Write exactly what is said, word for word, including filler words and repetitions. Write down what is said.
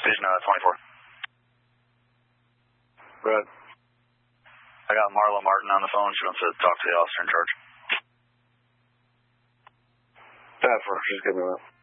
Vision uh, twenty-four. Brad. I got Marla Martin on the phone. She wants to talk to the officer in charge. Pepper, just give me that.